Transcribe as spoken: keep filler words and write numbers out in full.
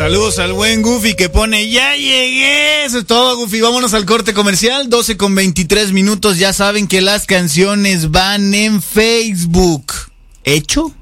Saludos al buen Goofy que pone, ya llegué. Eso es todo, Goofy. Vámonos al corte comercial, doce con veintitrés minutos. Ya saben que las canciones van en Facebook. ¿Hecho?